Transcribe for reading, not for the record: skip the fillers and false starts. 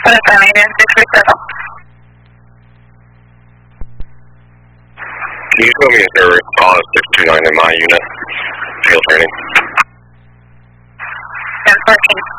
Can you tell me if there was 629 in my unit? Field training. 1014.